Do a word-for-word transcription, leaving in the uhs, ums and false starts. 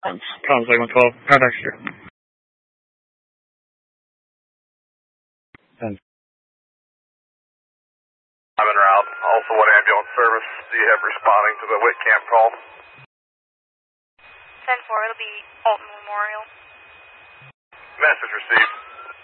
Tom's like one twelve. Contact you. ten. I'm en route. Also, what ambulance service do you have responding to the Whitcamp call? ten four, it'll be Alton Memorial. Message received.